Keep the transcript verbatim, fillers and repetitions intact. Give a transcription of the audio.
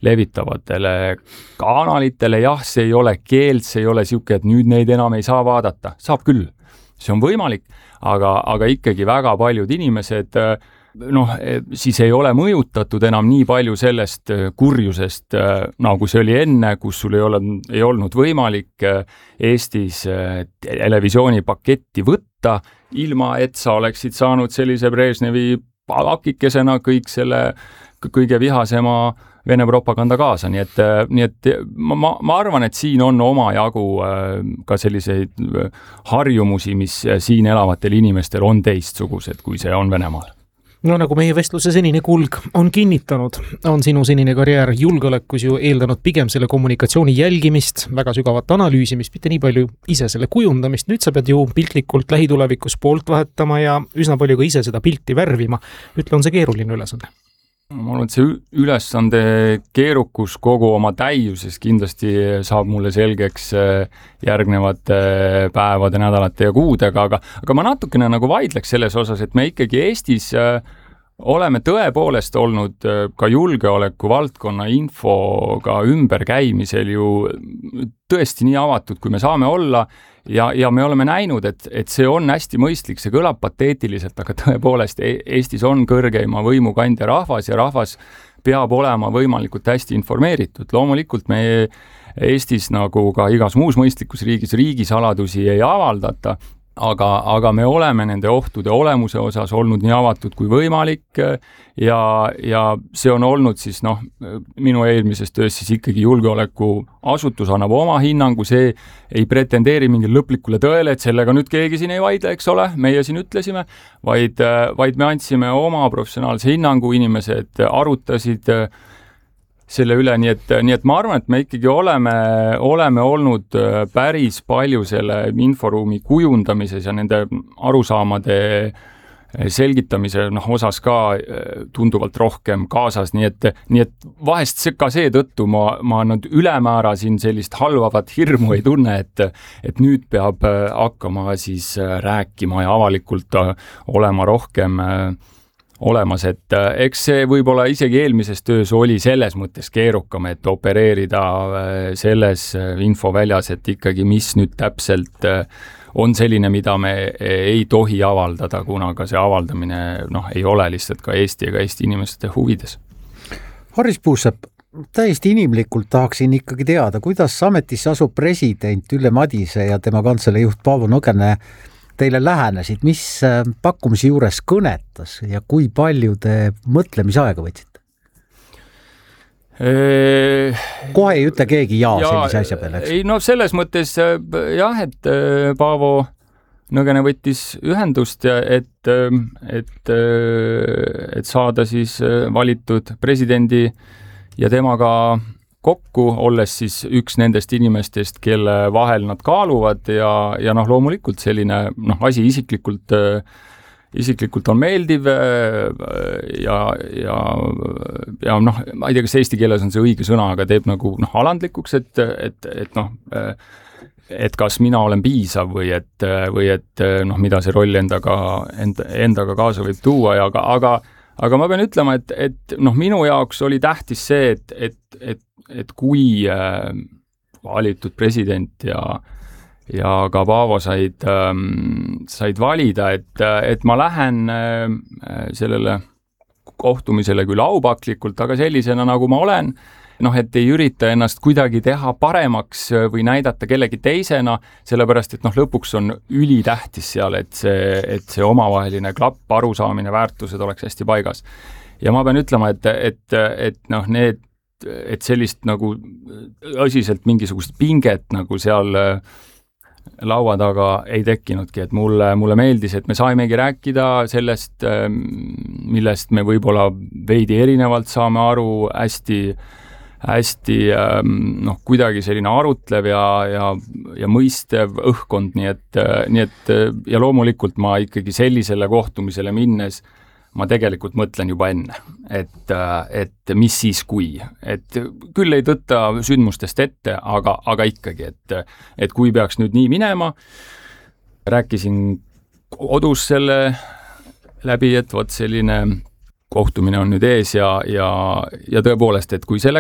levitavatele kanalitele, jah, see ei ole keeld, see ei ole siuke, et nüüd neid enam ei saa vaadata, saab küll, see on võimalik, aga, aga ikkagi väga paljud inimesed noh, siis ei ole mõjutatud enam nii palju sellest kurjusest, nagu see oli enne, kus sul ei, ole, ei olnud võimalik Eestis televisioonipaketti võtta, ilma et sa oleksid saanud sellise Brežnevi palakikesena kõik selle kõige vihasema Vene propaganda kaasa, nii et, nii et ma, ma arvan, et siin on omajagu ka selliseid harjumusi, mis siin elavatel inimestel on teistsugused, kui see on Venemaal. No nagu meie vestluse senine kulg on kinnitanud, on sinu senine karjäär julgeolekus ju eeldanud pigem selle kommunikatsiooni jälgimist, väga sügavat analüüsimist, mitte nii palju ise selle kujundamist. Nüüd sa pead ju piltlikult lähitulevikus poolt vahetama ja üsna palju ka ise seda pilti värvima. Ütle, on see keeruline ülesande? Ma arvan, et see ülesande keerukus kogu oma täiuses kindlasti saab mulle selgeks järgnevate päevade, nädalate ja kuudega, aga, aga ma natukene nagu vaidleks selles osas, et me ikkagi Eestis oleme tõepoolest olnud ka julgeoleku valdkonna infoga ümberkäimisel ju tõesti nii avatud, kui me saame olla. Ja, ja me oleme näinud, et, et see on hästi mõistlik, see kõlab pateetiliselt, aga tõepoolest Eestis on kõrgeima võimukandja rahvas ja rahvas peab olema võimalikult hästi informeeritud. Loomulikult me Eestis nagu ka igas muus mõistlikus riigis riigisaladusi ei avaldata, aga, aga me oleme nende ohtude olemuse osas olnud nii avatud kui võimalik ja, ja see on olnud siis noh, minu eelmises töös siis ikkagi julgeoleku asutus annab oma hinnangu, see ei pretendeeri mingil lõplikule tõele, et sellega nüüd keegi siin ei vaidle, eks ole, meie siin ütlesime, vaid, vaid me andsime oma professionaalse hinnangu, inimesed arutasid selle üle, nii et, nii et ma arvan, et me ikkagi oleme, oleme olnud päris palju selle inforuumi kujundamises ja nende arusaamade selgitamise noh, osas ka tunduvalt rohkem kaasas, nii et, nii et vahest see, ka seetõttu ma, ma nüüd ülemäära siin sellist halvavat hirmu ei tunne, et, et nüüd peab hakkama siis rääkima ja avalikult olema rohkem olemas, et eks see võib-olla isegi eelmises töös oli selles mõttes keerukam, et opereerida selles infoväljas, et ikkagi mis nüüd täpselt on selline, mida me ei tohi avaldada, kuna ka see avaldamine noh, ei ole lihtsalt ka Eesti ega Eesti inimeste huvides. Haris Puusepp, täiesti inimlikult tahaksin ikkagi teada, kuidas ametisse asub president Ülle Madise ja tema kantselei juht Paavo Nõgene teile lähenesid, mis pakkumisi juures kõnetas ja kui palju te mõtlemisaega võtsite? Eee, Kohe ei ütle keegi jaa ja, sellise asja peale, eks? Ei, no selles mõttes jah, et Paavo Nõgene võttis ühendust ja et, et, et saada siis valitud presidendi ja temaga kokku, olles siis üks nendest inimestest, kelle vahel nad kaaluvad ja, ja noh, loomulikult selline noh, asi isiklikult, isiklikult on meeldiv ja, ja, ja noh, ma ei tea, kas eesti keeles on see õige sõna, aga teeb nagu noh, alandlikuks, et, et, et noh, et kas mina olen piisav või et, või et noh, mida see roll endaga, enda, endaga kaasa võib tuua ja aga, aga Aga ma pean ütlema, et, et noh, minu jaoks oli tähtis see, et, et, et, et kui äh, valitud president ja, ja ka Paavo said, ähm, said valida, et, et ma lähen äh, sellele kohtumisele küll aupaklikult, aga sellisena, nagu ma olen, noh, et ei ürita ennast kuidagi teha paremaks või näidata kellegi teisena, sellepärast, et noh, lõpuks on ülitähtis seal, et see, et see omavaheline klapp, arusaamine, väärtused oleks hästi paigas. Ja ma pean ütlema, et, et, et noh, need, et sellist nagu õsiselt mingisugust pinget nagu seal laua taga ei tekkinudki, et mulle, mulle meeldis, et me saimegi rääkida sellest, millest me võib-olla veidi erinevalt saame aru, hästi hästi noh, kuidagi selline arutlev ja, ja, ja mõistev õhkkond, nii et, nii et ja loomulikult ma ikkagi sellisele kohtumisele minnes ma tegelikult mõtlen juba enne, et, et mis siis kui, et küll ei tõtta sündmustest ette, aga, aga ikkagi, et, et kui peaks nüüd nii minema, rääkisin kodus selle läbi, et vot selline kohtumine on nüüd ees ja, ja, ja tõepoolest, et kui selle